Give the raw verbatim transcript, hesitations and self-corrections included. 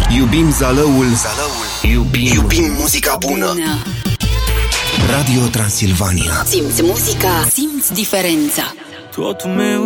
Iubim Zalăul, Zalăul. Iubim, Iubim muzica bună. bună Radio Transilvania. Simți muzica, simți diferența. Totul meu